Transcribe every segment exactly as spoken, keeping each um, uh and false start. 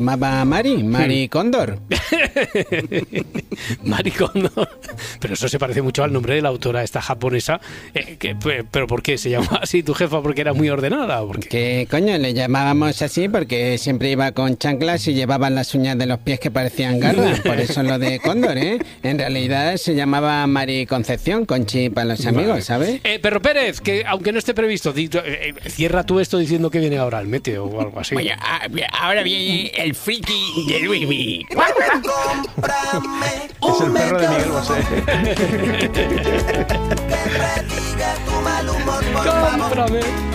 llamaba Mari, Mari Cóndor. Mari Cóndor. Pero eso se parece mucho al nombre de la autora esta japonesa. Eh, que, ¿Pero por qué se llamaba así tu jefa? ¿Porque era muy ordenada? ¿O por qué? ¿Qué coño? Le llamábamos así porque siempre iba con chanclas y llevaba las uñas de los pies que parecían garras. Por eso lo de Cóndor, ¿eh? En realidad se llamaba Mari Concepción, Conchi para los amigos, vale. ¿Sabes? Eh, Perro Pérez, que aunque no esté previsto, di, eh, cierra tú esto diciendo que viene ahora el meteo o algo así. Oye, ahora viene el friki de Luismi. Es el perro de Miguel Bosé. Cómprame.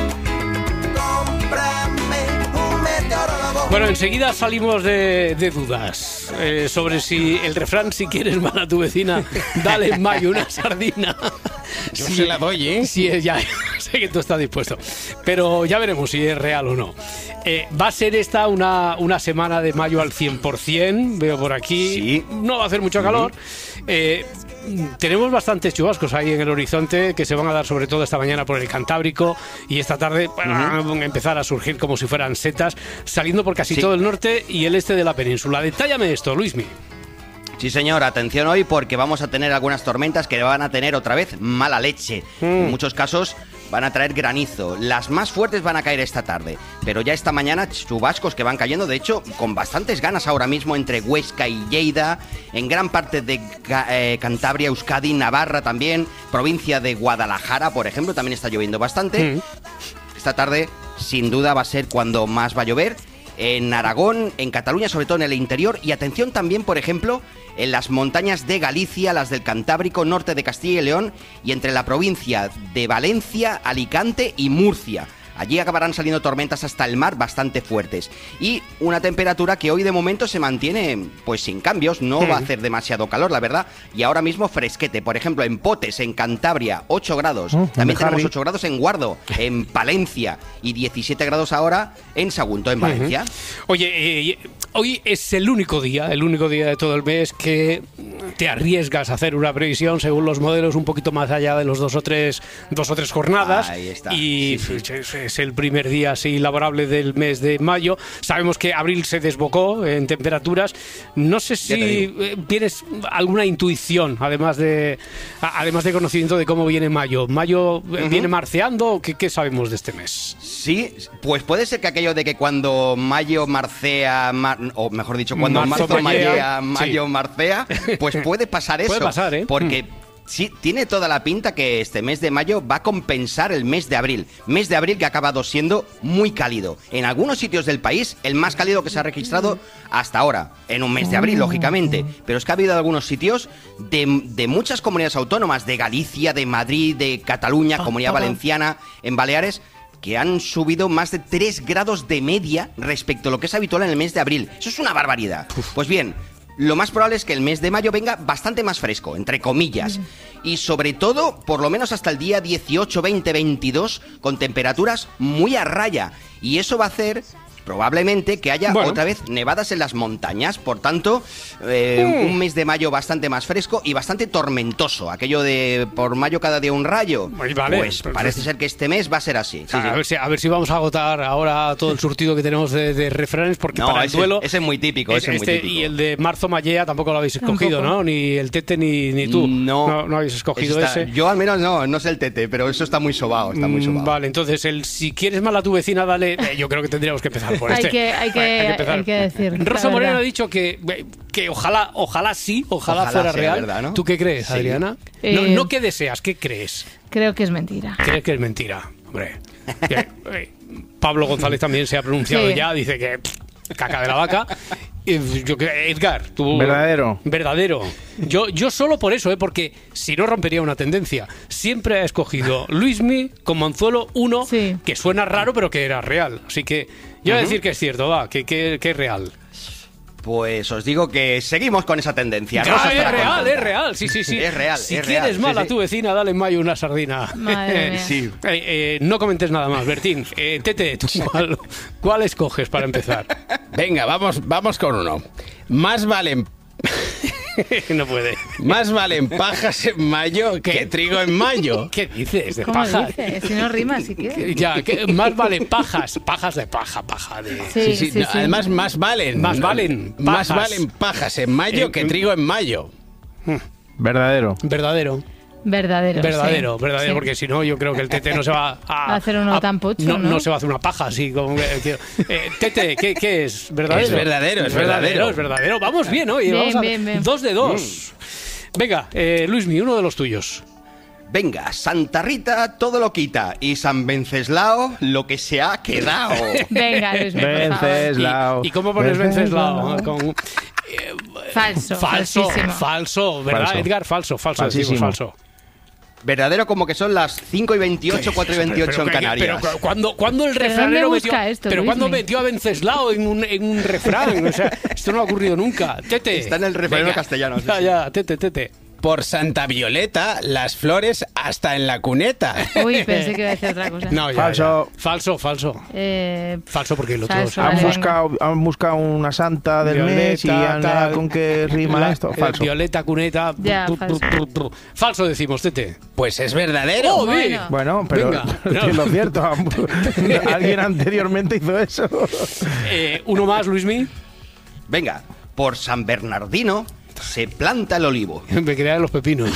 Bueno, enseguida salimos de, de dudas eh, sobre si el refrán, si quieres mal a tu vecina, dale en mayo una sardina. Yo si, se la doy, ¿eh? Si es, ya sé que tú estás dispuesto. Pero ya veremos si es real o no. Eh, va a ser esta una, una semana de mayo al cien por ciento, veo por aquí. Sí. No va a hacer mucho calor. Eh, tenemos bastantes chubascos ahí en el horizonte que se van a dar sobre todo esta mañana por el Cantábrico y esta tarde van a uh-huh. empezar a surgir como si fueran setas, saliendo por casi sí. todo el norte y el este de la península. Detállame esto, Luismi. Sí, señor, atención hoy porque vamos a tener algunas tormentas que van a tener otra vez mala leche. Mm. En muchos casos van a traer granizo. Las más fuertes van a caer esta tarde, pero ya esta mañana chubascos que van cayendo, de hecho, con bastantes ganas ahora mismo entre Huesca y Lleida, en gran parte de eh, Cantabria, Euskadi, Navarra también, provincia de Guadalajara, por ejemplo, también está lloviendo bastante. Mm. Esta tarde, sin duda, va a ser cuando más va a llover. En Aragón, en Cataluña, sobre todo en el interior, y atención también, por ejemplo, en las montañas de Galicia, las del Cantábrico, norte de Castilla y León, y entre la provincia de Valencia, Alicante y Murcia. Allí acabarán saliendo tormentas hasta el mar bastante fuertes. Y una temperatura que hoy de momento se mantiene pues sin cambios, no sí. va a hacer demasiado calor, la verdad. Y ahora mismo fresquete. Por ejemplo, en Potes, en Cantabria, ocho grados. Uh, También tenemos Harry. ocho grados en Guardo, en Palencia. Y diecisiete grados ahora en Sagunto, en Valencia. Uh-huh. Oye, eh, hoy es el único día, el único día de todo el mes que te arriesgas a hacer una previsión según los modelos un poquito más allá de los dos o tres, dos o tres jornadas. Ahí está. Y sí, sí. es el primer día así laborable del mes de mayo. Sabemos que abril se desbocó en temperaturas. No sé si tienes alguna intuición, además de además de conocimiento de cómo viene mayo. ¿Mayo uh-huh. viene marceando? ¿Qué, ¿Qué sabemos de este mes? Sí, pues puede ser que aquello de que cuando mayo marcea, mar, o mejor dicho, cuando marzo, marzo mallea, mayo sí. marcea, pues puede pasar eso. Puede pasar, ¿eh? Porque... Mm. Sí, tiene toda la pinta que este mes de mayo va a compensar el mes de abril. Mes de abril que ha acabado siendo muy cálido. En algunos sitios del país, el más cálido que se ha registrado hasta ahora. En un mes de abril, lógicamente. Pero es que ha habido algunos sitios de, de muchas comunidades autónomas. De Galicia, de Madrid, de Cataluña, Comunidad Valenciana, en Baleares, que han subido más de tres grados de media respecto a lo que es habitual en el mes de abril. Eso es una barbaridad. Uf. Pues bien... Lo más probable es que el mes de mayo venga bastante más fresco, entre comillas. Y sobre todo, por lo menos hasta el día dieciocho, veinte, veintidós, con temperaturas muy a raya. Y eso va a hacer... probablemente que haya bueno. otra vez nevadas en las montañas. Por tanto, eh, mm. un mes de mayo bastante más fresco y bastante tormentoso. Aquello de por mayo cada día un rayo. Vale, pues pero parece ser que este mes va a ser así. Sí, a, sí. Ver si, a ver si vamos a agotar ahora todo el surtido que tenemos de, de refranes, porque no, para ese, el duelo... ese es muy típico, ese este, es muy típico. Y el de marzo mallea tampoco lo habéis escogido, ¿no? Ni el Tete ni, ni tú. No, no, no habéis escogido está, ese. Yo al menos no, no sé el Tete, pero eso está muy sobao, está muy sobao. Vale, entonces el si quieres mal a tu vecina, dale... Eh, yo creo que tendríamos que empezar por este. Hay que... Hay que... Hay que, hay que decir. Rosa Moreno ha dicho que, que ojalá, ojalá sí, ojalá, ojalá fuera real. Verdad, ¿no? ¿Tú qué crees, sí. Adriana? Eh, no, no qué deseas, ¿qué crees? Creo que es mentira. ¿Crees que es mentira? Hombre. Que, eh, Pablo González también se ha pronunciado sí. ya, dice que pff, caca de la vaca. Yo, Edgar, tú... Verdadero. Verdadero. Yo, yo solo por eso, ¿eh? Porque si no rompería una tendencia. Siempre ha escogido Luismi con Manzuelo uno, sí. que suena raro, pero que era real. Así que yo voy uh-huh. a decir que es cierto, va, que, que, que es real. Pues os digo que seguimos con esa tendencia. No, es real, contenta. es real, sí, sí, sí. Es real, Si es quieres real, mal sí, a sí. tu vecina, dale en mayo una sardina. sí. eh, eh, no comentes nada más, Bertín. Eh, Tete, ¿tú cuál, ¿cuál escoges para empezar? Venga, vamos, vamos con uno. Más valen... No puede. Más valen pajas en mayo ¿Qué? que trigo en mayo. ¿Qué dices de ¿Cómo paja? dices? Si no rima, si quieres. Ya, que más vale pajas, pajas de paja, paja de... Sí, Sí, sí, sí, no, sí. además más valen. Más valen Más pajas. valen pajas en mayo Eh, que trigo en mayo. Verdadero. Verdadero. Verdadero. Verdadero, sí. verdadero, Sí. porque si no, yo creo que el Tete no se va a, Va a hacer uno tan pocho, no, ¿no? no se va a hacer una paja así como. que- que- eh, Tete, ¿qué, qué es? ¿Verdadero? Es verdadero, es verdadero. Es verdadero. Vamos bien, oye. Bien, vamos a, bien, bien. Dos de dos. Venga, eh, Luismi, uno de los tuyos. Venga, Santa Rita todo lo quita y San Venceslao lo que se ha quedado. Venga, Luis, por favor. Venceslao. ¿Y, y cómo pones Venceslao? Venceslao. Con, Falso. falso, falsísimo. falso, ¿verdad, Falso. Edgar? Falso, falso, decimos Falsísimo. falso. Verdadero como que son las cinco y veintiocho, cuatro y veintiocho Pero en que- Canarias. Pero cuando, cuando el ¿Pero refranero dónde metió, busca esto, pero cuando Luismi? metió a Venceslao en un, en un refrán, o sea, esto no ha ocurrido nunca. Tete. Está en el refranero Venga. castellano, sí, Ya, sí. ya, tete, tete. Por Santa Violeta, las flores hasta en la cuneta. Uy, pensé que iba a decir otra cosa. No, ya, Falso. ya. Falso, falso. Eh, Falso porque el otro Falso, Han vale, venga. buscado, han buscado una santa del mes y Violeta, han tal. con qué rima La- esto. eh, Falso. Violeta, cuneta. Ya, bru- falso. bru- bru- bru. Falso decimos, tete. Pues es verdadero. ¡Oh, Bueno. bien! Bueno, pero Venga. es lo cierto. Alguien anteriormente hizo eso. Eh, uno más, Luismi. Venga, por San Bernardino se planta el olivo. Me quedan los pepinos.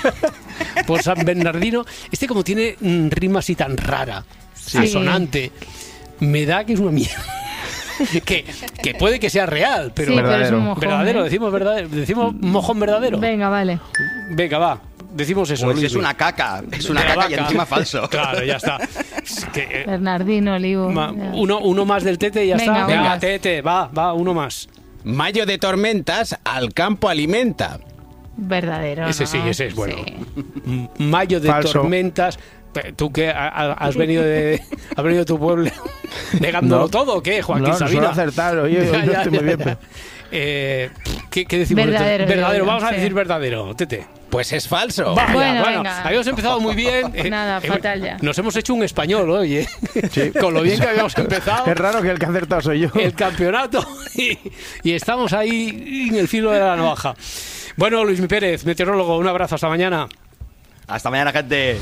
Por San Bernardino. Este como tiene mm, rima así tan rara, Sí. asonante, me da que es una mierda. que, que puede que sea real, pero... sí, pero es verdadero. un mojón. verdadero, ¿eh? decimos verdadero, decimos mojón verdadero. Venga, vale. Venga, va, decimos eso. Pues es Luismi. una caca, es una De la caca y vaca. encima falso. Claro, ya está. Es que, eh, Bernardino, Olivo. ma- ya. uno, uno más del tete y ya Venga, está. uno Venga, más. tete, va, va, uno más. Mayo de tormentas, al campo alimenta. Verdadero. Ese ¿no? sí, ese es bueno. Sí. M- Mayo de Falso. tormentas. Pe- ¿Tú qué? ¿Ha- ha- ¿Has venido de, has venido de tu pueblo negándolo No. todo o qué, Joaquín No, no Sabina? suelo acertar, oye, hoy no estoy muy bien, pero- Eh, ¿qué, qué decimos? Verdadero, Verdadero, digo yo, vamos a sí. decir verdadero, Tete. Pues es falso. Vaya, Bueno, bueno, venga. habíamos empezado muy bien. eh, Nada, eh, fatal ya. Nos hemos hecho un español, oye. Sí. Con lo bien que habíamos empezado. Es raro que el que ha acertado soy yo. El campeonato y, y estamos ahí en el filo de la navaja. Bueno, Luismi Pérez, meteorólogo, un abrazo, hasta mañana. Hasta mañana, gente.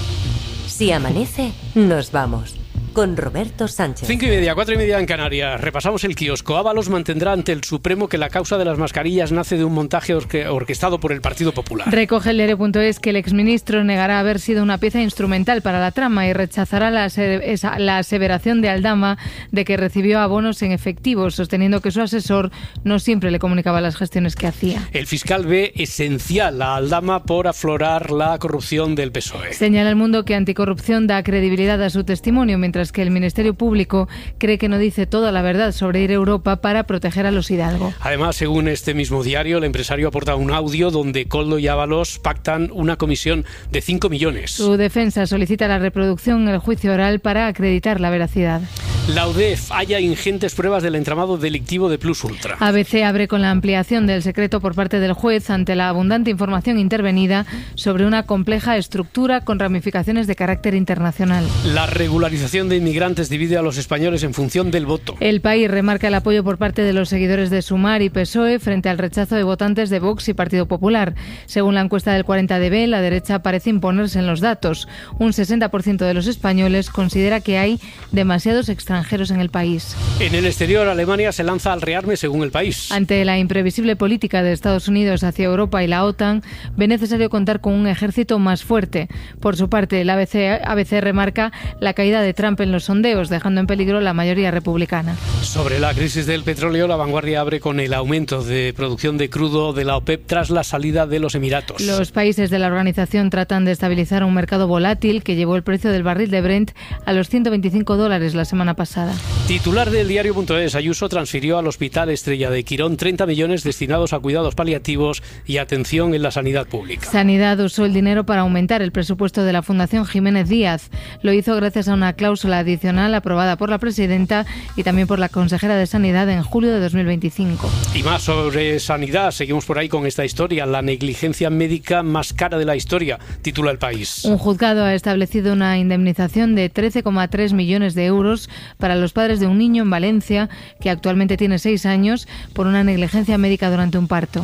Si amanece, nos vamos. Con Roberto Sánchez. Cinco y media, cuatro y media en Canarias. Repasamos el kiosco. Ábalos mantendrá ante el Supremo que la causa de las mascarillas nace de un montaje orque- orquestado por el Partido Popular. Recoge el diario.es que el exministro negará haber sido una pieza instrumental para la trama y rechazará la, ase- esa- la aseveración de Aldama de que recibió abonos en efectivo, sosteniendo que su asesor no siempre le comunicaba las gestiones que hacía. El fiscal ve esencial a Aldama por aflorar la corrupción del P S O E. Señala el Mundo que Anticorrupción da credibilidad a su testimonio, mientras que el Ministerio Público cree que no dice toda la verdad sobre ir a Europa para proteger a los Hidalgo. Además, según este mismo diario, el empresario aporta un audio donde Koldo y Ábalos pactan una comisión de cinco millones. Su defensa solicita la reproducción en el juicio oral para acreditar la veracidad. La U D E F halla ingentes pruebas del entramado delictivo de Plus Ultra. A B C abre con la ampliación del secreto por parte del juez ante la abundante información intervenida sobre una compleja estructura con ramificaciones de carácter internacional. La regularización de inmigrantes divide a los españoles en función del voto. El País remarca el apoyo por parte de los seguidores de Sumar y P S O E frente al rechazo de votantes de Vox y Partido Popular. Según la encuesta del cuarenta D B, la derecha parece imponerse en los datos. Un sesenta por ciento de los españoles considera que hay demasiados extranjeros en el país. En el exterior, Alemania se lanza al rearme según el país. Ante la imprevisible política de Estados Unidos hacia Europa y la OTAN, ve necesario contar con un ejército más fuerte. Por su parte, el A B C, A B C remarca la caída de Trump en los sondeos, dejando en peligro la mayoría republicana. Sobre la crisis del petróleo, La Vanguardia abre con el aumento de producción de crudo de la OPEP tras la salida de los Emiratos. Los países de la organización tratan de estabilizar un mercado volátil que llevó el precio del barril de Brent a los ciento veinticinco dólares la semana pasada. Titular del diario.es, Ayuso transfirió al Hospital Estrella de Quirón treinta millones destinados a cuidados paliativos y atención en la sanidad pública. Sanidad usó el dinero para aumentar el presupuesto de la Fundación Jiménez Díaz. Lo hizo gracias a una cláusula adicional aprobada por la presidenta y también por la consejera de Sanidad en julio de dos mil veinticinco. Y más sobre sanidad, seguimos por ahí con esta historia, la negligencia médica más cara de la historia, titula El País. Un juzgado ha establecido una indemnización de trece coma tres millones de euros para los padres de un niño en Valencia que actualmente tiene seis años por una negligencia médica durante un parto.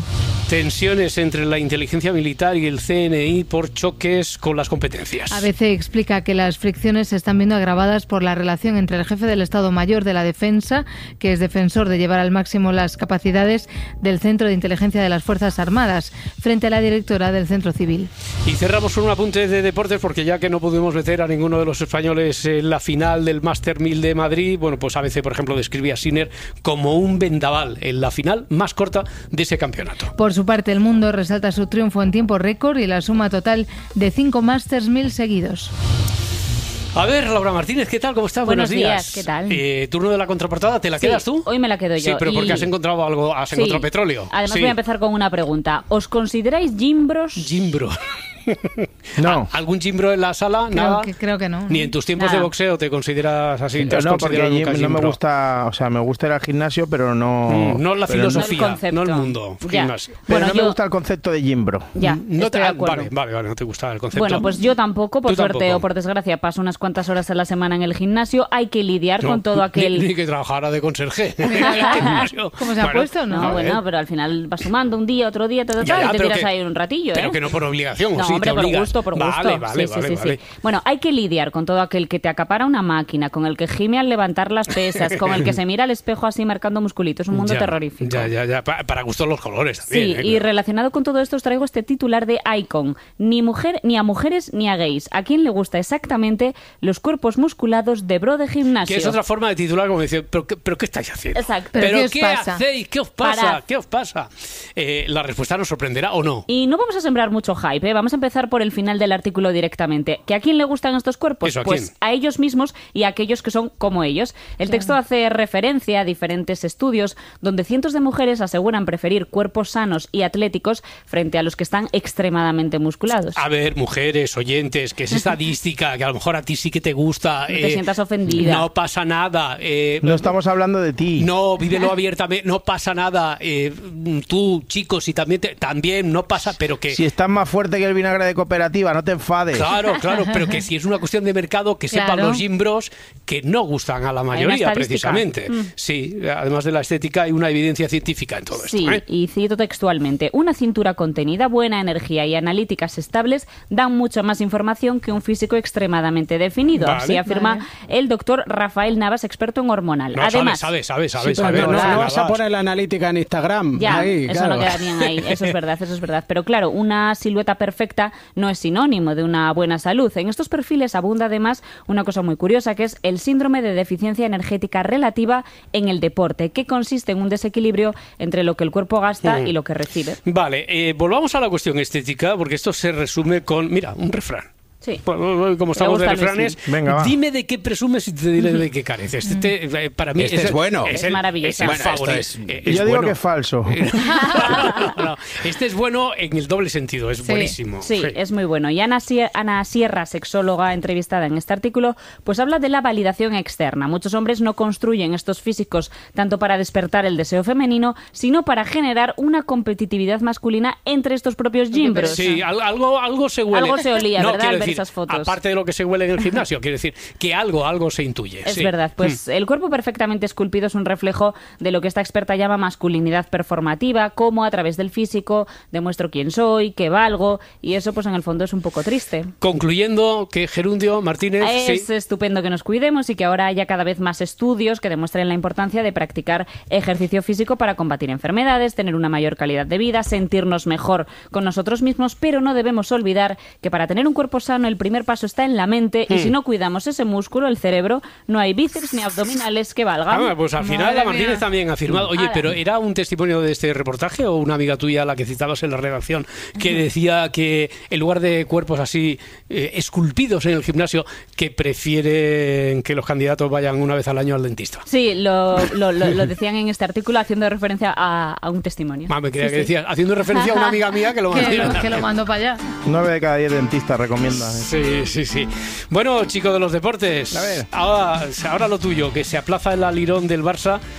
Tensiones entre la inteligencia militar y el C N I por choques con las competencias. A B C explica que las fricciones se están viendo agravadas por la relación entre el jefe del Estado Mayor de la Defensa, que es defensor de llevar al máximo las capacidades del Centro de Inteligencia de las Fuerzas Armadas, frente a la directora del Centro Civil. Y cerramos con un apunte de deportes, porque ya que no pudimos meter a ninguno de los españoles en la final del Master mil de Madrid, bueno, pues A B C, por ejemplo, describía a Sinner como un vendaval en la final más corta de ese campeonato. Por su parte, El Mundo resalta su triunfo en tiempo récord y la suma total de cinco Masters mil seguidos. A ver, Laura Martínez, ¿qué tal? ¿Cómo estás? Buenos, Buenos días. días. ¿Qué tal? Eh, turno de la contraportada, ¿te la sí, quedas tú? Hoy me la quedo yo. Sí, pero porque y... has encontrado algo, has sí. encontrado petróleo. Además sí. voy a empezar con una pregunta. ¿Os consideráis gimbros? Gimbro. No. ¿Algún gimbro en la sala? Creo Nada. que, creo que no. Ni en tus tiempos Nada. de boxeo te consideras así. ¿Te has No, porque considerado gym nunca no me gimbro? gusta, o sea, me gusta ir al gimnasio, pero no... Mm, no la pero filosofía, no el concepto. no el mundo. Ya. Gimnasio. Pero Bueno, no yo- me gusta el concepto de gimbro. Ya, No estoy te, de ah, acuerdo. vale, vale, vale, no te gusta el concepto. Bueno, pues yo tampoco, por Tú suerte tampoco. o por desgracia, paso unas cuantas horas a la semana en el gimnasio. Hay que lidiar No, con todo aquel... Ni, ni que trabajara de conserje. En el gimnasio. ¿Cómo se ha puesto, no? No, a ver. bueno, pero al final vas sumando un día, otro día, tal, Ya, tal, ya, y te pero tiras que- ahí un ratillo, Pero ¿eh? que no por obligación, o No, sí, hombre, te por obligas. gusto, por gusto. Vale, vale, Sí, vale, sí, sí, vale. sí. Bueno, hay que lidiar con todo aquel que te acapara una máquina, con el que gime al levantar las pesas, con el que se mira al espejo así marcando musculitos. Es un mundo Ya, terrorífico. Ya, ya, ya. Pa- Para gustos los colores también. Sí, ¿eh? y Claro. relacionado con todo esto os traigo este titular de Icon. Ni mujer, ni a mujeres, ni a gays. ¿A quién le gusta exactamente los cuerpos musculados de bro de gimnasio? Que es otra forma de titular, como decir, ¿pero qué, pero qué estáis haciendo? Exacto. ¿Pero ¿Pero qué os qué pasa? hacéis? ¿Qué os pasa? Parad. ¿Qué os pasa? Eh, la respuesta nos sorprenderá o no. Y no vamos a sembrar mucho hype, ¿eh? Vamos a empezar por el final del artículo directamente. ¿Que a quién le gustan estos cuerpos? ¿Eso a pues quién? a ellos mismos y a aquellos que son como ellos. El texto hace referencia a diferentes estudios donde cientos de mujeres aseguran preferir cuerpos sanos y atléticos frente a los que están extremadamente musculados. A ver, mujeres, oyentes, que es estadística, que a lo mejor a ti sí que te gusta. No te eh, sientas ofendida. No pasa nada. eh, No estamos hablando de ti. No, vívelo abiertamente, no pasa nada. eh, tú, chicos, si también, te- también no pasa, pero que... Si estás más fuerte que el vinagre de cooperativa, no te enfades. Claro, claro, pero que si es una cuestión de mercado, que sepan Claro. los gimbros que no gustan a la una mayoría, estadística. precisamente. Sí, además de la estética, hay una evidencia científica en todo Sí, esto. ¿eh? y cito textualmente, una cintura contenida, buena energía y analíticas estables dan mucho más información que un físico extremadamente definido, Vale. así afirma Vale. el doctor Rafael Navas, experto en hormonal. No, Además, sabe, sabe, sabe, Sí, sabe. pero sabe, no, no, no no, vas a vas. poner la analítica en Instagram. ya, ahí, eso claro. no queda bien ahí, eso es verdad, eso es verdad. Pero claro, una silueta perfecta no es sinónimo de una buena salud. En estos perfiles abunda además una cosa muy curiosa, que es el síndrome de deficiencia energética relativa en el deporte, que consiste en un desequilibrio entre lo que el cuerpo gasta Mm. y lo que recibe. Vale, eh, volvamos a la cuestión estética, porque esto se resume con, mira, un refrán. Sí. Bueno, como estamos de gusta el refranes, Luismi. Venga, va. dime de qué presumes y te diré de qué careces. Este, eh, para mí Este es bueno. Es el- maravilloso. Es el Bueno, esto favorito. es- Eh, Yo es digo bueno. que es falso. No, no, este es bueno en el doble sentido, es Sí. buenísimo. Sí, es muy bueno. Y Ana, Sie- Ana Sierra, sexóloga entrevistada en este artículo, pues habla de la validación externa. Muchos hombres no construyen estos físicos tanto para despertar el deseo femenino, sino para generar una competitividad masculina entre estos propios gimbros. Sí, al- algo, algo se huele. Algo se olía, No, ¿verdad, quiero al ver decir, esas fotos? Aparte de lo que se huele en el gimnasio, quiero decir que algo, algo se intuye. Es sí. verdad, pues el cuerpo perfectamente esculpido es un reflejo de lo que esta experta llama masculinidad performativa, cómo a través del físico demuestro quién soy, qué valgo, y eso pues en el fondo es un poco triste. Concluyendo que Gerundio Martínez... Es sí, estupendo que nos cuidemos y que ahora haya cada vez más estudios que demuestren la importancia de practicar ejercicio físico para combatir enfermedades, tener una mayor calidad de vida, sentirnos mejor con nosotros mismos, pero no debemos olvidar que para tener un cuerpo sano el primer paso está en la mente y si no cuidamos ese músculo, el cerebro, no hay bíceps ni abdominales que valgan. Ah, pues al final Madre la Martínez mía. también ha afirmado. Oye, Ala. pero ¿era un testimonio de este reportaje o una amiga tuya, la que citabas en la redacción, que decía que en lugar de cuerpos así eh, esculpidos en el gimnasio, que prefieren que los candidatos vayan una vez al año al dentista? Sí, lo, lo, lo- lo decían en este artículo haciendo referencia a, a un testimonio. Ah, me creía Sí, que sí. decías, haciendo referencia a una amiga mía que lo Que, mandó. lo- que lo mando para allá. Nueve de cada diez dentistas recomiendan. ¿eh? Sí, sí, sí. Bueno, chicos de los deportes, A ver. ahora, ahora lo tuyo, que se aplaza el alirón del Barça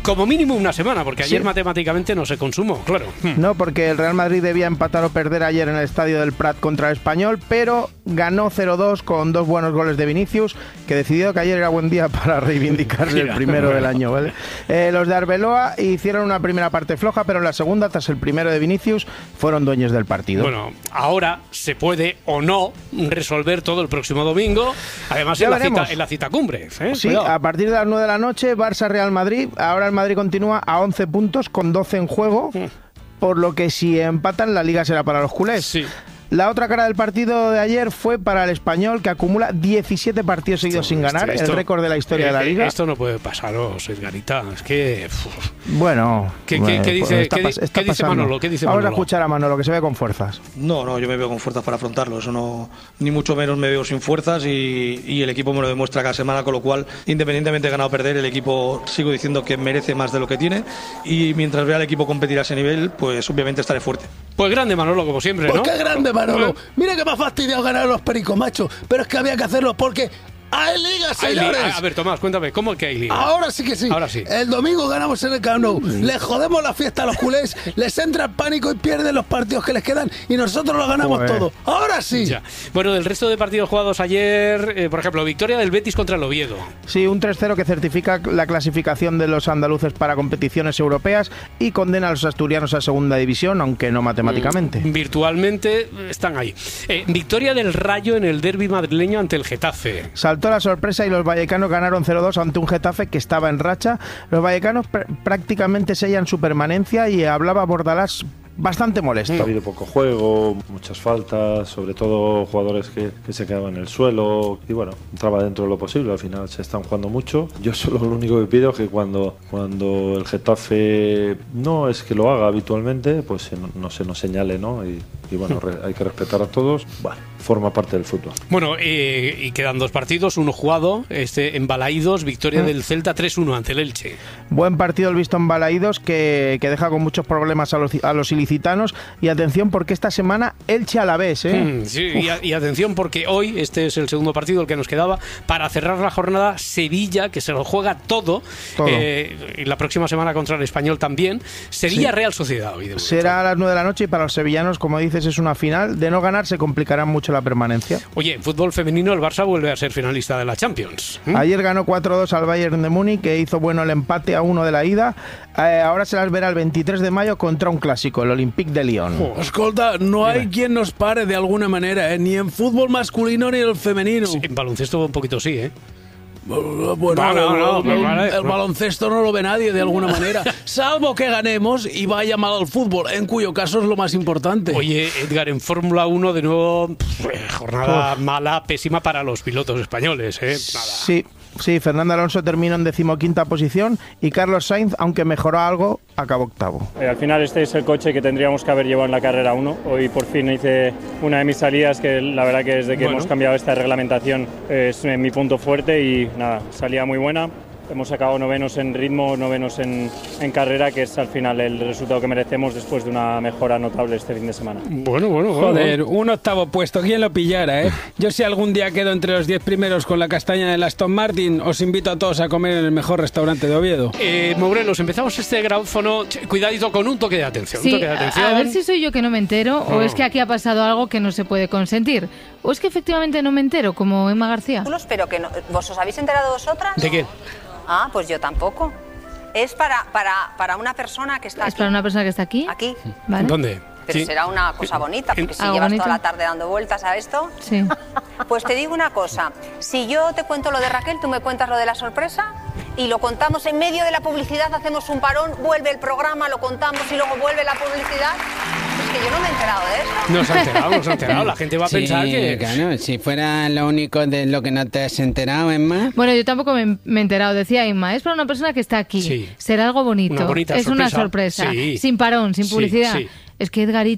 como mínimo una semana, porque ayer Sí. matemáticamente no se consumó, claro. No, porque el Real Madrid debía empatar o perder ayer en el estadio del Prat contra el Español, pero ganó cero dos con dos buenos goles de Vinicius, que decidió que ayer era buen día para reivindicarse el primero del año, ¿vale? Eh, los de Arbeloa hicieron una primera parte floja, pero en la segunda, tras el primero de Vinicius, fueron dueños del partido. Bueno, ahora se puede o no resolver todo el próximo domingo, además Ya en la, veremos. cita, en la cita cumbre. ¿eh? Sí, Cuidado. a partir de las nueve de la noche, Barça-Real Madrid. Ahora el Madrid continúa a once puntos con doce en juego, por lo que si empatan la liga será para los culés. Sí. La otra cara del partido de ayer fue para el Español, que acumula diecisiete partidos seguidos sin ganar, Esto- el récord de la historia de la eh, liga. Esto no puede pasaros, Edgarita. Es que... uf. Bueno, ¿Qué- qué- bueno, qué dice- pues está qué di- pas- está qué dice pasando. Manolo? ¿Qué dice Vamos Manolo? a escuchar a Manolo, que se ve con fuerzas. No, no, yo me veo con fuerzas para afrontarlo. Eso no, ni mucho menos me veo sin fuerzas y, y el equipo me lo demuestra cada semana, con lo cual, independientemente de ganar o perder, el equipo sigo diciendo que merece más de lo que tiene y mientras vea al equipo competir a ese nivel, pues obviamente estaré fuerte. Pues grande Manolo, como siempre, Pues ¿no? qué grande, Manolo. Mira que me ha fastidiado ganar los pericos, macho. Pero es que había que hacerlo porque hay liga, Hay li- señores. a ver, Tomás, cuéntame, ¿cómo que hay liga? Ahora sí que sí. Ahora sí. El domingo ganamos en el Camp Nou. Les jodemos la fiesta a los culés, les entra el pánico y pierden los partidos que les quedan y nosotros lo ganamos Joder. todo. Ahora sí. Ya. Bueno, del resto de partidos jugados ayer, eh, por ejemplo, victoria del Betis contra el Oviedo. Sí, un tres cero que certifica la clasificación de los andaluces para competiciones europeas y condena a los asturianos a segunda división, aunque no matemáticamente. Virtualmente eh, están ahí. Eh, victoria del Rayo en el derbi madrileño ante el Getafe. Saltó la sorpresa y los vallecanos ganaron cero dos ante un Getafe que estaba en racha. Los vallecanos pr- prácticamente sellan su permanencia y hablaba Bordalás bastante molesto. Ha habido poco juego, muchas faltas, sobre todo jugadores que, que se quedaban en el suelo y bueno, entraba dentro de lo posible, al final se están jugando mucho. Yo solo lo único que pido es que cuando, cuando el Getafe no es que lo haga habitualmente, pues se- no se nos señale, ¿no? Y, y bueno, re- hay que respetar a todos, bueno, forma parte del fútbol. Bueno, eh, y quedan dos partidos, uno jugado, este en Balaídos, victoria del Celta tres uno ante el Elche. Buen partido el visto en Balaídos que, que deja con muchos problemas a los, a los ilicitanos. Y atención porque esta semana Elche Alavés, ¿eh? Mm, sí, y, a- y atención porque hoy, este es el segundo partido, el que nos quedaba, para cerrar la jornada, Sevilla, que se lo juega todo, Todo. eh, y la próxima semana contra el Español también, Sevilla Real Sociedad hoy. de momento. Será a las nueve de la noche y para los sevillanos, como dices, es una final. De no ganar se complicará mucho la permanencia. Oye, en fútbol femenino el Barça vuelve a ser finalista de la Champions. ¿Mm? Ayer ganó cuatro dos al Bayern de Múnich, que hizo bueno el empate a uno de la ida. Eh, ahora se las verá el veintitrés de mayo contra un clásico, el Olympique de Lyon. Escolta, no hay quien nos pare de alguna manera, ¿eh? Ni en fútbol masculino ni en el femenino. En baloncesto un poquito sí, ¿eh? Bueno, No, no, no, el, pero vale. el baloncesto no lo ve nadie de alguna manera, salvo que ganemos y vaya mal al fútbol, en cuyo caso es lo más importante. Oye, Edgar, en Fórmula uno de nuevo, pff, jornada mala, pésima para los pilotos españoles, ¿eh? Nada. Sí, sí, Fernando Alonso terminó en decimoquinta posición y Carlos Sainz, aunque mejoró algo, acabó octavo. Eh, al final este es el coche que tendríamos que haber llevado en la carrera uno. Hoy por fin hice una de mis salidas que la verdad que desde que Bueno. hemos cambiado esta reglamentación es eh, mi punto fuerte y nada, salida muy buena. Hemos sacado novenos en ritmo, novenos en, en carrera, que es al final el resultado que merecemos después de una mejora notable este fin de semana. Bueno, bueno, bueno. Joder, un octavo puesto, ¿quién lo pillara, eh? Yo si algún día quedo entre los diez primeros con la castaña del Aston Martin, os invito a todos a comer en el mejor restaurante de Oviedo. Eh, Morelos, empezamos este grabófono, ch- cuidadito con un toque de atención. Sí, un toque de a atención. a ver si soy yo que no me entero o Oh. es que aquí ha pasado algo que no se puede consentir. O es que efectivamente no me entero, como Emma García. Pero que no, ¿vos os habéis enterado vosotras? ¿De qué? Ah, pues yo tampoco. Es para, para, para una persona que está ¿Es para una persona que está aquí? aquí. ¿Vale? ¿Dónde? Pero Sí. será una cosa bonita, porque si ¿Algo llevas bonito? toda la tarde dando vueltas a esto... Sí. Pues te digo una cosa, si yo te cuento lo de Raquel, tú me cuentas lo de la sorpresa y lo contamos en medio de la publicidad, hacemos un parón, vuelve el programa, lo contamos y luego vuelve la publicidad. Es que yo no me he enterado de eso. Nos ha enterado, nos ha enterado. La gente va a Sí, pensar que... claro, si fuera lo único de lo que no te has enterado, Emma. Bueno, yo tampoco me, me he enterado, decía Inma, es para una persona que está aquí. Sí. Será algo bonito. Una bonita es una sorpresa. sorpresa. Sí. Sin parón, sin Sí, publicidad. sí. Es que Edgarita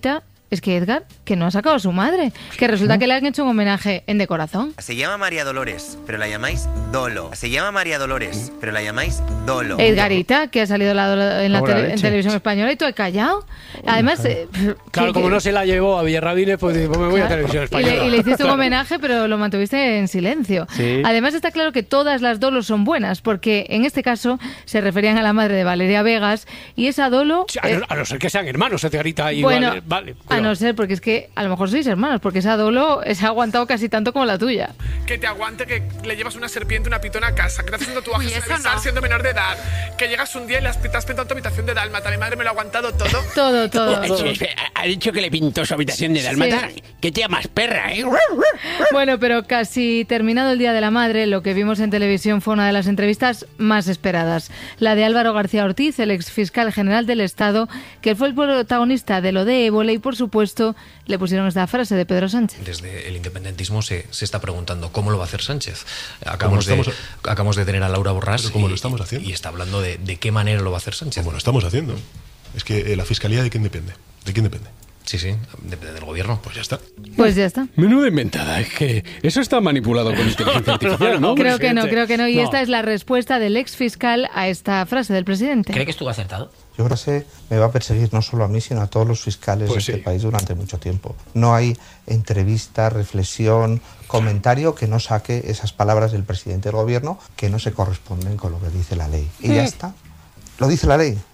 es que Edgar, que no ha sacado a su madre, que resulta ¿no? que le han hecho un homenaje en De Corazón. Se llama María Dolores, pero la llamáis Dolo. Se llama María Dolores, pero la llamáis Dolo. Edgarita, que ha salido la, en, la tele, en televisión española y tú has callado. Además, eh, claro, que, como que, no se la llevó a Villarrabines, pues, pues me voy claro. a televisión española. Y le, y le hiciste un homenaje, pero lo mantuviste en silencio. Sí. Además, está claro que todas las Dolos son buenas, porque en este caso se referían a la madre de Valeria Vegas y esa Dolo... Sí, a, no, a no ser que sean hermanos, Edgarita y bueno, vale, vale, a no ser, porque es que a lo mejor sois hermanos, porque esa Dolo se ha aguantado casi tanto como la tuya. Que te aguante que le llevas una serpiente, una pitona a casa, que te haces un tatuaje sin avisar no. siendo menor de edad, que llegas un día y le has pintado tu habitación de dálmata. Mi madre me lo ha aguantado todo. todo, todo. todo. Ha dicho que le pintó su habitación de dálmata. Sí. Que te llamas perra, ¿eh? Bueno, pero casi terminado el Día de la Madre, lo que vimos en televisión fue una de las entrevistas más esperadas. La de Álvaro García Ortiz, el exfiscal general del Estado, que fue el protagonista de lo de Ébola y, por supuesto, le pusieron esta frase de Pedro Sánchez. Desde el independentismo se, se está preguntando cómo lo va a hacer Sánchez. Acabamos, de, estamos, acabamos de tener a Laura Borràs ¿cómo y, lo estamos haciendo? y está hablando de, de qué manera lo va a hacer Sánchez. ¿Cómo lo estamos haciendo? Es que eh, la Fiscalía, ¿de quién depende? ¿De quién depende? Sí, sí, depende del gobierno. Pues ya está. Pues ya está. Menuda inventada, es que eso está manipulado con inteligencia artificial, ¿no? Creo que no, creo que no. Y no. esta es la respuesta del ex fiscal a esta frase del presidente. ¿Cree que estuvo acertado? Yo creo que me va a perseguir no solo a mí, sino a todos los fiscales pues de sí. este país durante mucho tiempo. No hay entrevista, reflexión, comentario que no saque esas palabras del presidente del gobierno que no se corresponden con lo que dice la ley. Y mm. ya está. Lo dice la ley.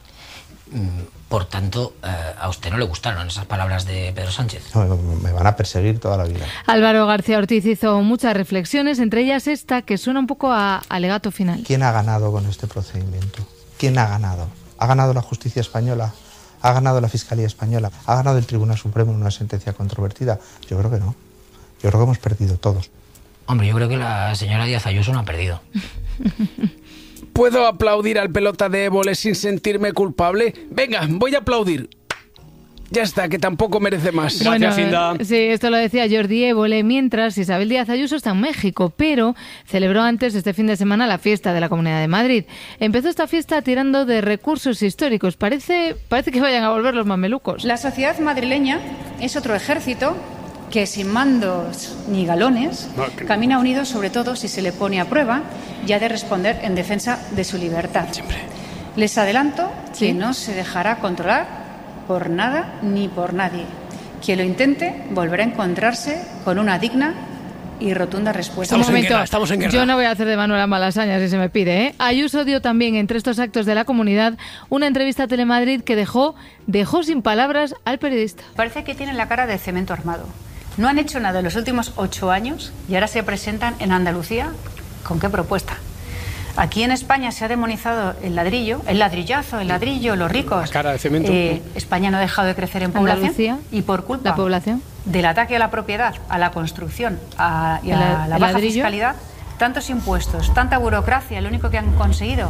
Por tanto, eh, a usted no le gustaron esas palabras de Pedro Sánchez. No, me van a perseguir toda la vida. Álvaro García Ortiz hizo muchas reflexiones, entre ellas esta que suena un poco a alegato final. ¿Quién ha ganado con este procedimiento? ¿Quién ha ganado? ¿Ha ganado la justicia española? ¿Ha ganado la Fiscalía española? ¿Ha ganado el Tribunal Supremo en una sentencia controvertida? Yo creo que no. Yo creo que hemos perdido todos. Hombre, yo creo que la señora Díaz Ayuso no ha perdido. ¿Puedo aplaudir al pelota de Évole sin sentirme culpable? Venga, voy a aplaudir. Ya está, que tampoco merece más. Gracias, Inda. Bueno, sí, esto lo decía Jordi Évole, mientras Isabel Díaz Ayuso está en México, pero celebró antes este fin de semana la fiesta de la Comunidad de Madrid. Empezó esta fiesta tirando de recursos históricos. Parece, parece que vayan a volver los mamelucos. La sociedad madrileña es otro ejército que sin mandos ni galones no, que... camina unido, sobre todo si se le pone a prueba y ha de responder en defensa de su libertad. Siempre. Les adelanto ¿Sí? que no se dejará controlar por nada ni por nadie. Quien lo intente volverá a encontrarse con una digna y rotunda respuesta. Estamos, en guerra, estamos en guerra. Yo no voy a hacer de Manuela Malasaña si se me pide, ¿eh? Ayuso dio también entre estos actos de la comunidad una entrevista a Telemadrid que dejó, dejó sin palabras al periodista. Parece que tienen la cara de cemento armado. No han hecho nada en los últimos ocho años y ahora se presentan en Andalucía. ¿Con qué propuesta? Aquí en España se ha demonizado el ladrillo, el ladrillazo, el ladrillo, los ricos. La cara de cemento. Eh, España no ha dejado de crecer en población. Andalucía, y por culpa la población. del ataque a la propiedad, a la construcción a, y a la, la baja ladrillo. fiscalidad, tantos impuestos, tanta burocracia, lo único que han conseguido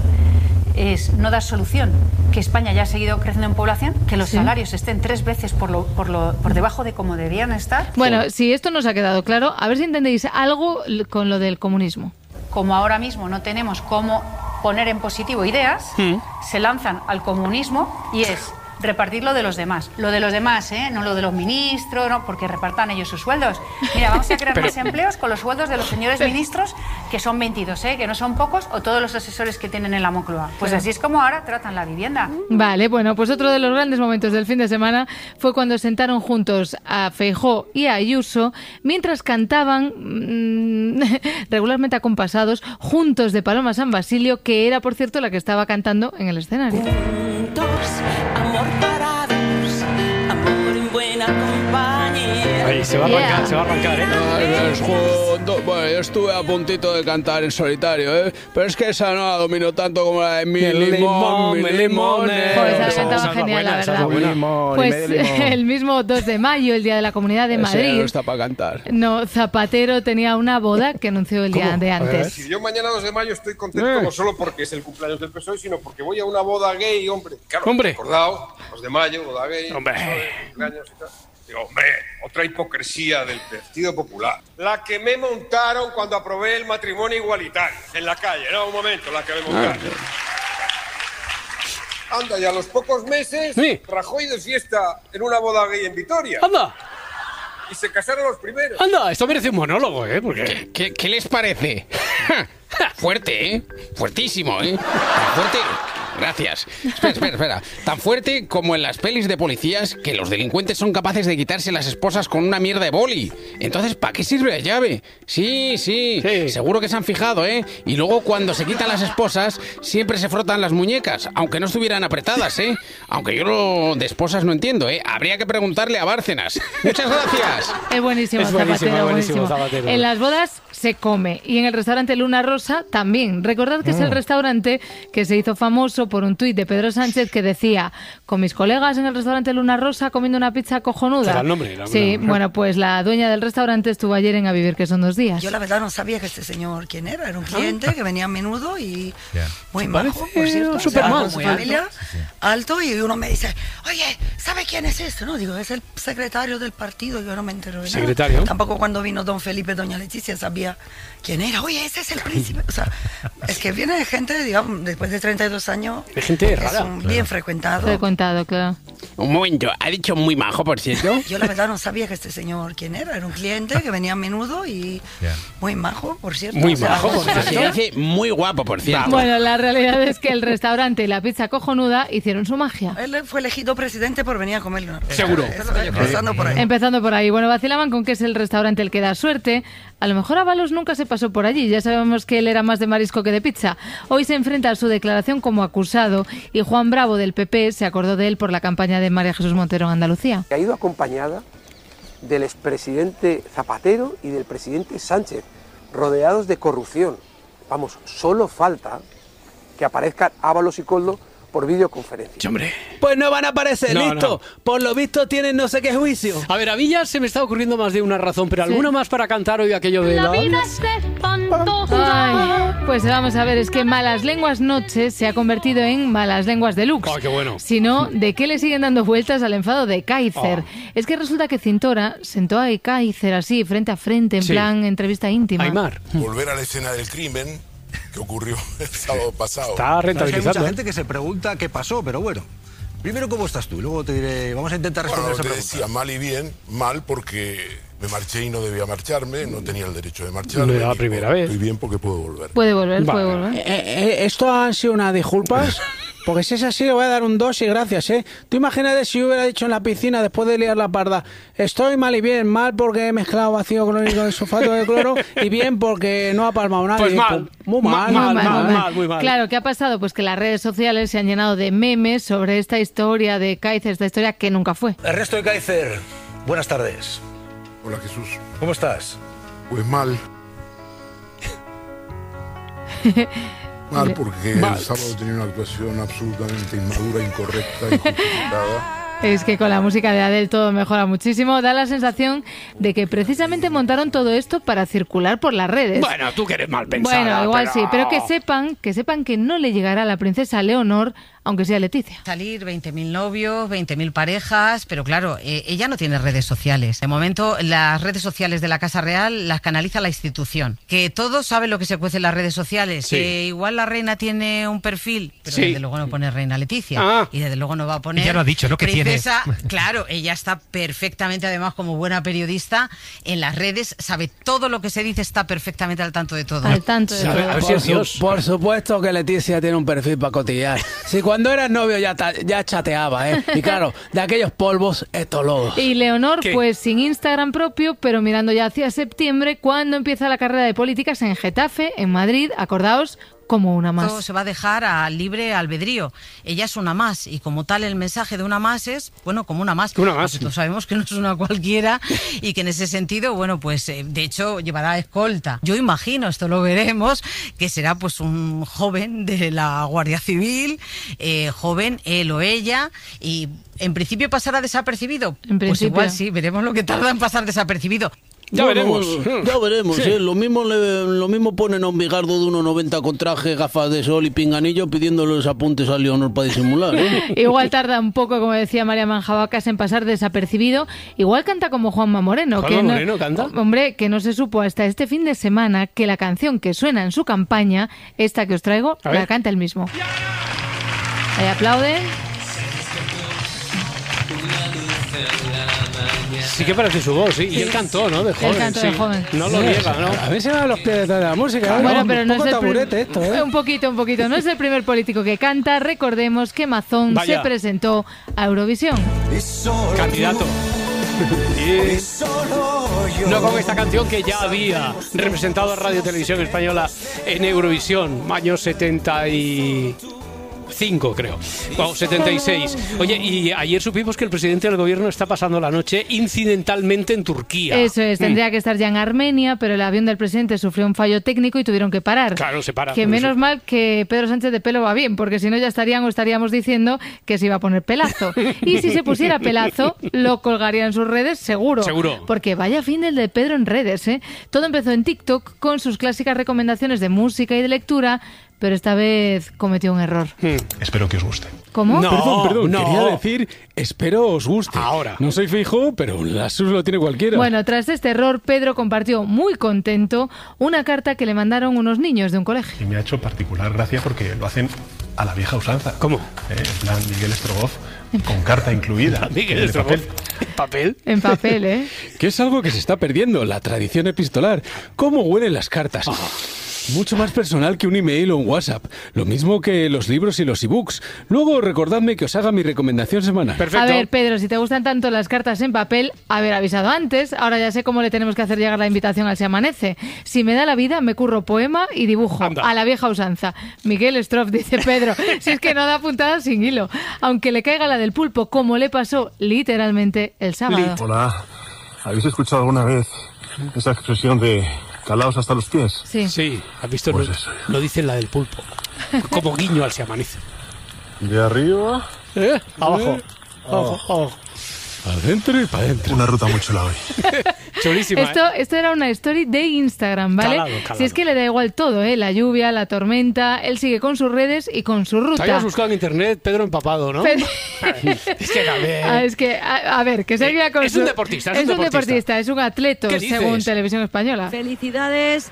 es no dar solución, que España ya ha seguido creciendo en población, que los ¿Sí? salarios estén tres veces por, lo, por, lo, por debajo de como deberían estar. Bueno, si esto nos ha quedado claro, a ver si entendéis algo con lo del comunismo. Como ahora mismo no tenemos cómo poner en positivo ideas, ¿Mm? se lanzan al comunismo y es repartir lo de los demás. Lo de los demás, ¿eh? No lo de los ministros, no, porque repartan ellos sus sueldos. Mira, vamos a crear Pero... más empleos con los sueldos de los señores ministros, que son veintidós, ¿eh? Que no son pocos, o todos los asesores que tienen en la Moncloa. Pues así es como ahora tratan la vivienda. Vale, bueno, pues otro de los grandes momentos del fin de semana fue cuando sentaron juntos a Feijóo y a Ayuso, mientras cantaban, mmm, regularmente acompasados, juntos de Paloma San Basilio, que era, por cierto, la que estaba cantando en el escenario. Juntos, amor parados, amor en buena compañía. Ay, se va a arrancar, yeah. se va a arrancar, ¿eh? Ay, juntos. Bueno, yo estuve a puntito de cantar en solitario, ¿eh? Pero es que esa no la domino tanto como la de mi limón, limón, mi limón. Pues esa cantaba genial, la verdad. Limón, pues el mismo dos de mayo, el Día de la Comunidad de Madrid. Ese no está para cantar. No, Zapatero tenía una boda que anunció el día ¿Cómo? de antes. Si yo mañana dos de mayo estoy contento, eh. no solo porque es el cumpleaños del P S O E, sino porque voy a una boda gay, hombre. Claro, hombre. recordado, dos de mayo, boda gay. Hombre. Cumpleaños y tal. Digo, hombre, otra hipocresía del Partido Popular. La que me montaron cuando aprobé el matrimonio igualitario en la calle. No, un momento, la que me montaron. Anda, y a los pocos meses, sí. Rajoy de fiesta en una boda gay en Vitoria. ¡Anda! Y se casaron los primeros. Anda, esto merece un monólogo, ¿eh? Porque... ¿Qué, qué, qué les parece? Fuerte, ¿eh? Fuertísimo, ¿eh? Tan fuerte... Gracias. Espera, espera, espera. Tan fuerte como en las pelis de policías que los delincuentes son capaces de quitarse las esposas con una mierda de boli. Entonces, ¿para qué sirve la llave? Sí, sí, sí, seguro que se han fijado, ¿eh? Y luego cuando se quitan las esposas, siempre se frotan las muñecas, aunque no estuvieran apretadas, ¿eh? Aunque yo lo de esposas no entiendo, ¿eh? Habría que preguntarle a Bárcenas. Muchas gracias. Es buenísimo, es buenísimo, Zapatero, buenísimo, buenísimo. Zapatero. En las bodas se come y en el restaurante Luna Rosa también. Recordad que mm. es el restaurante que se hizo famoso por un tuit de Pedro Sánchez que decía: con mis colegas en el restaurante Luna Rosa comiendo una pizza cojonuda. ¿Será el nombre? La sí, nombre. Bueno, pues la dueña del restaurante estuvo ayer en A Vivir, que son dos días. Yo la verdad no sabía que este señor quién era. Era un cliente que venía a menudo y yeah. muy majo, por cierto. Super o sea, mal, muy familia, alto, y uno me dice: oye, ¿sabe quién es este? No, digo, es el secretario del partido. Yo no me entero de nada. ¿Secretario? Tampoco cuando vino don Felipe y doña Leticia sabía quién era. Oye, ese es el príncipe. O sea, es que viene de gente, digamos, después de treinta y dos años. De gente rara. Es un bien claro. frecuentado. Frecuentado, claro. Un momento, ¿ha dicho muy majo, por cierto? Yo la verdad no sabía que este señor quién era. Era un cliente que venía a menudo y yeah. muy majo, por cierto. Muy o sea, majo, por cierto. Se dice muy guapo, por cierto. Bueno, la realidad es que el restaurante y la pizza cojonuda hicieron su magia. Él fue elegido presidente por venir a comerlo. Seguro. Empezando por ahí. Empezando por ahí. Bueno, vacilaban con que es el restaurante el que da suerte. A lo mejor Ábalos nunca se pasó por allí. Ya sabemos que él era más de marisco que de pizza. Hoy se enfrenta a su declaración como acusado y Juan Bravo del P P se acordó de él por la campaña de María Jesús Montero en Andalucía. Ha ido acompañada del expresidente Zapatero y del presidente Sánchez, rodeados de corrupción. Vamos, solo falta que aparezcan Ábalos y Koldo por videoconferencia. Hombre. Pues no van a aparecer, no, listo. No. Por lo visto tienen no sé qué juicio. A ver, a mí ya se me está ocurriendo más de una razón, pero sí. ¿Alguna más para cantar hoy aquello de la... La vida es espantosa. Ay, pues vamos a ver, es que Malas Lenguas Noches se ha convertido en Malas Lenguas Deluxe. Ay, qué bueno. Si no, ¿de qué le siguen dando vueltas al enfado de Kaiser? Oh. Es que resulta que Cintora sentó a Kaiser así, frente a frente, en sí. plan entrevista íntima. Aymar. Volver a la escena del crimen que ocurrió el sábado pasado. Está rentabilizando. Hay mucha gente que se pregunta qué pasó, pero bueno. Primero, ¿cómo estás tú? Y luego te diré, vamos a intentar responder bueno, esa te pregunta. decía mal y bien, mal porque me marché y no debía marcharme, no tenía el derecho de marcharme. No era la primera vez. Estoy bien porque puedo volver. Puede volver, vale. puede volver. Eh, eh, ¿Esto han sido unas disculpas? Porque si es así, le voy a dar un dos y gracias, ¿eh? Tú imagínate si yo hubiera dicho en la piscina, después de liar la parda, estoy mal y bien, mal porque he mezclado vacío clorhídrico con sulfato de cloro y bien porque no ha palmado nadie. Pues mal. Muy mal. Mal, mal, mal, mal, mal, mal, muy mal. Claro, ¿qué ha pasado? Pues que las redes sociales se han llenado de memes sobre esta historia de Kaiser, esta historia que nunca fue. Ernesto de Kaiser, buenas tardes. Hola, Jesús. ¿Cómo estás? Pues mal. Mal porque mal. El sábado tenía una actuación absolutamente inmadura, incorrecta, injustificada. Es que con la música de Adele todo mejora muchísimo. Da la sensación de que precisamente montaron todo esto para circular por las redes. Bueno, tú que eres mal pensada. Bueno, igual pero... sí, pero que sepan, que sepan que no le llegará a la princesa Leonor, aunque sea Leticia. Salir veinte mil novios, veinte mil parejas, pero claro, eh, ella no tiene redes sociales. De momento, las redes sociales de la Casa Real las canaliza la institución. Que todos saben lo que se cuece en las redes sociales. Sí. Que igual la reina tiene un perfil, pero sí. desde luego no pone reina Leticia. Ah. Y desde luego no va a poner... Ya lo ha dicho, ¿no? Que princesa. Tiene... Claro, ella está perfectamente, además, como buena periodista, en las redes, sabe todo lo que se dice, está perfectamente al tanto de todo. Al tanto de sí, todo. A ver, por, si es su, por supuesto que Leticia tiene un perfil para cotillar. Si cuando eras novio ya, ta, ya chateaba, ¿eh? Y claro, de aquellos polvos, estos lodos. Y Leonor, ¿qué? Pues sin Instagram propio, pero mirando ya hacia septiembre, cuando empieza la carrera de políticas en Getafe, en Madrid, acordaos, como una más. Todo se va a dejar a libre albedrío. Ella es una más y como tal el mensaje de una más es, bueno, como una más. Una más. Todos sabemos que no es una cualquiera y que en ese sentido, bueno, pues eh, de hecho llevará escolta. Yo imagino, esto lo veremos, que será pues un joven de la Guardia Civil, eh, joven él o ella, y en principio pasará desapercibido. En principio. Pues igual sí, veremos lo que tarda en pasar desapercibido. Ya bueno, veremos. Ya veremos, sí. ¿eh? Lo mismo le, lo mismo ponen a un bigardo de uno noventa con traje, gafas de sol y pinganillo pidiéndole los apuntes a Leonor para disimular, ¿eh? Igual tarda un poco, como decía María Manjabacas, en pasar desapercibido. Igual canta como Juanma Moreno. ¿Juanma que Moreno no, canta? Hombre, que no se supo hasta este fin de semana que la canción que suena en su campaña, esta que os traigo, la canta él mismo. Ahí aplauden. Sí que parece su voz, sí. Y él cantó, ¿no? De joven. Él cantó de sí. joven. No lo Sí, niega, ¿no? A ver si me da los pies de la música. Bueno, ¿no? pero un no poco es el prim- taburete esto, ¿eh? Un poquito, un poquito. No es el primer político que canta. Recordemos que Mazón Vaya. se presentó a Eurovisión. Candidato. Y no con esta canción que ya había representado a Radio Televisión Española en Eurovisión, año setenta y cinco, creo. Wow, setenta y seis. Oye, y ayer supimos que el presidente del gobierno está pasando la noche incidentalmente en Turquía. Eso es, tendría Mm. que estar ya en Armenia, pero el avión del presidente sufrió un fallo técnico y tuvieron que parar. Claro, se para. Que por menos eso. mal que Pedro Sánchez de pelo va bien, porque si no ya estarían o estaríamos diciendo que se iba a poner pelazo. Y si se pusiera pelazo, lo colgaría en sus redes, seguro. Seguro. Porque vaya fin del de Pedro en redes, ¿eh? Todo empezó en TikTok con sus clásicas recomendaciones de música y de lectura, pero esta vez cometió un error. Espero que os guste. ¿Cómo? No, Perdón, perdón, no. quería decir, espero os guste. Ahora. No soy fijo, pero la sus lo tiene cualquiera. Bueno, tras este error, Pedro compartió muy contento una carta que le mandaron unos niños de un colegio. Y me ha hecho particular gracia porque lo hacen a la vieja usanza. ¿Cómo? Eh, en plan Miguel Strogoff, con carta incluida. Miguel de Strogoff. papel. ¿Papel? En papel, ¿eh? Que es algo que se está perdiendo, la tradición epistolar. ¿Cómo huelen las cartas? Mucho más personal que un email o un WhatsApp. Lo mismo que los libros y los ebooks. Luego recordadme que os haga mi recomendación semanal. Perfecto. A ver, Pedro, si te gustan tanto las cartas en papel, haber avisado antes. Ahora ya sé cómo le tenemos que hacer llegar la invitación al Se Amanece. Si me da la vida, me curro poema y dibujo. Anda. A la vieja usanza. Miguel Stroff, dice Pedro. Si es que no da puntada sin hilo. Aunque le caiga la del pulpo, como le pasó literalmente el sábado. Hola, ¿habéis escuchado alguna vez esa expresión de calaos hasta los pies? Sí. Sí, has visto, Pues lo, eso. lo dice la del pulpo. Como guiño al Se Amanece. De arriba, ¿Eh? Abajo. Eh. Abajo, abajo. Adentro y para adentro. una ruta muy chula hoy. Chulísima. Esto, ¿eh? esto era una story de Instagram, ¿vale? Calado, calado. Si es que le da igual todo, ¿eh? La lluvia, la tormenta, él sigue con sus redes y con su Te ruta. habías buscado en internet Pedro empapado, ¿no? Pero- Es que, a ver. Ah, es que, a, a ver, que seguía con es su- un deportista, es es un un deportista. deportista, es un atleta, ¿Qué dices? según Televisión Española. Felicidades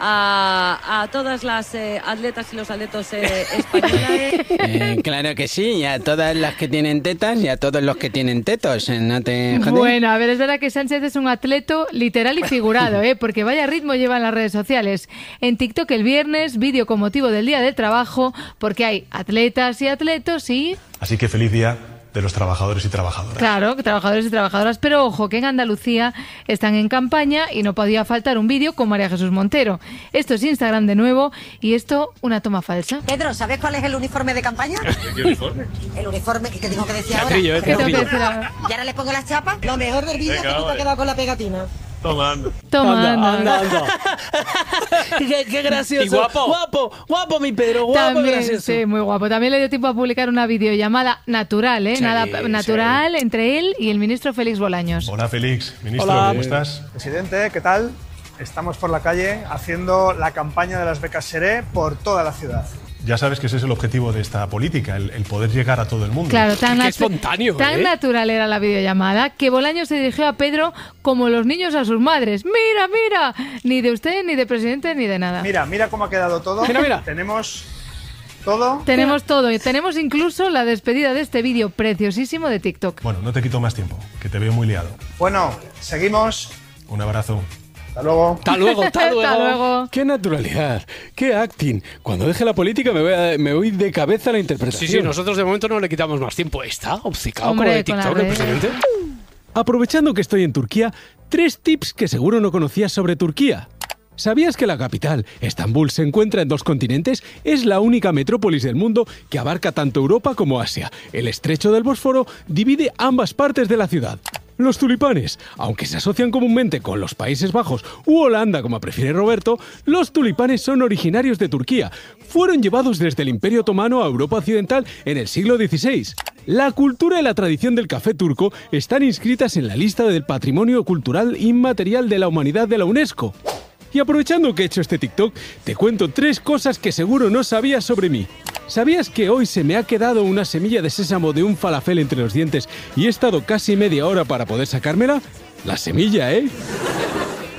a, a todas las eh, atletas y los atletos eh, españoles. Eh, claro que sí, y a todas las que tienen tetas y a todos los que tienen tetos. eh, No te jodes. Bueno, a ver, es verdad que Sánchez es un atleta literal y figurado, ¿eh? Porque vaya ritmo lleva en las redes sociales. En TikTok el viernes, vídeo con motivo del Día del Trabajo, porque hay atletas y atletos y, Así que feliz día de los trabajadores y trabajadoras. claro, trabajadores y trabajadoras. Pero ojo, que en Andalucía están en campaña y no podía faltar un vídeo con María Jesús Montero. Esto es Instagram de nuevo y esto una toma falsa. Pedro, ¿sabes cuál es el uniforme de campaña? ¿Qué uniforme? El uniforme que tengo que decir Teatrillo, ahora. eh, teatrillo. ¿Qué tengo que decir ahora? Y ahora le pongo las chapas. Lo mejor del vídeo es que Venga, tú te has vale. quedado con la pegatina. Tomando. Toma, Anda, anda. anda, anda. qué, qué gracioso. Y guapo. Guapo, guapo, mi Pedro, guapo, También, gracioso. sí, muy guapo. También le dio tiempo a publicar una videollamada natural, ¿eh? Sí, Nada sí. natural entre él y el ministro Félix Bolaños. Hola Félix, ministro, Hola. ¿cómo estás? Presidente, ¿qué tal? Estamos por la calle haciendo la campaña de las becas Seré por toda la ciudad. Ya sabes que ese es el objetivo de esta política, el, el poder llegar a todo el mundo. Claro, tan, Qué natu- espontáneo, tan ¿eh? natural era la videollamada que Bolaños se dirigió a Pedro como los niños a sus madres. Mira, mira, ni de usted, ni de presidente, ni de nada. Mira, mira cómo ha quedado todo. Mira, mira. Tenemos todo. Tenemos todo y tenemos incluso la despedida de este vídeo preciosísimo de TikTok. Bueno, no te quito más tiempo, que te veo muy liado. Bueno, seguimos. Un abrazo. Hasta luego. Hasta luego, hasta luego. Hasta luego. ¡Qué naturalidad! ¡Qué acting! Cuando deje la política me voy, a- me voy de cabeza a la interpretación. Sí, sí, nosotros de momento no le quitamos más tiempo. ¿Está obcecado Hombre, con lo de con la TikTok el red. presidente? Aprovechando que estoy en Turquía, tres tips que seguro no conocías sobre Turquía. ¿Sabías que la capital, Estambul, se encuentra en dos continentes? Es la única metrópolis del mundo que abarca tanto Europa como Asia. El estrecho del Bósforo divide ambas partes de la ciudad. Los tulipanes, aunque se asocian comúnmente con los Países Bajos u Holanda, como prefiere Roberto, los tulipanes son originarios de Turquía. Fueron llevados desde el Imperio Otomano a Europa Occidental en el siglo dieciséis. La cultura y la tradición del café turco están inscritas en la lista del Patrimonio Cultural Inmaterial de la Humanidad de la UNESCO. Y aprovechando que he hecho este TikTok, te cuento tres cosas que seguro no sabías sobre mí. ¿Sabías que hoy se me ha quedado una semilla de sésamo de un falafel entre los dientes y he estado casi media hora para poder sacármela? La semilla, ¿eh?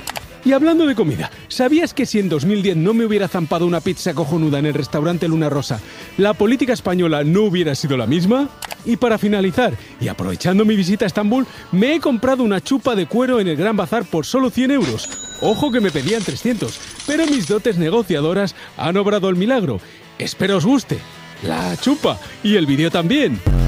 Y hablando de comida, ¿sabías que si en dos mil diez no me hubiera zampado una pizza cojonuda en el restaurante Luna Rosa, la política española no hubiera sido la misma? Y para finalizar, y aprovechando mi visita a Estambul, me he comprado una chupa de cuero en el Gran Bazar por solo cien euros. Ojo que me pedían trescientos, pero mis dotes negociadoras han obrado el milagro. Espero os guste la chupa y el vídeo también.